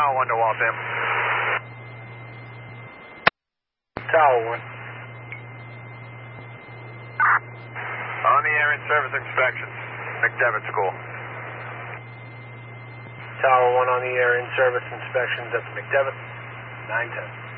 Tower 1 to Waltham. Tower 1. On the air in service inspections. McDevitt School. Tower 1 on the air in service inspections at the McDevitt. 910.